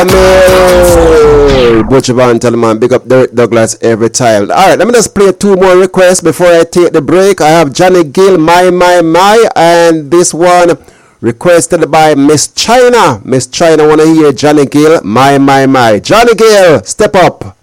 Butcher Van Tellman, big up Derek Douglas every time. Alright, let me just play two more requests before I take the break. I have Johnny Gill, My, and this one requested by Miss China. Miss China wanna hear Johnny Gill, My. Johnny Gill, step up.